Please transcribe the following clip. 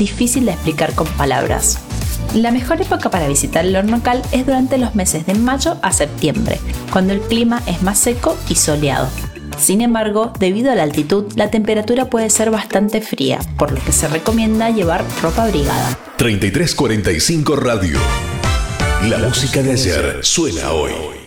difícil de explicar con palabras. La mejor época para visitar el Hornocal es durante los meses de mayo a septiembre, cuando el clima es más seco y soleado. Sin embargo, debido a la altitud, la temperatura puede ser bastante fría, por lo que se recomienda llevar ropa abrigada. 3345 Radio. La música de ayer suena hoy.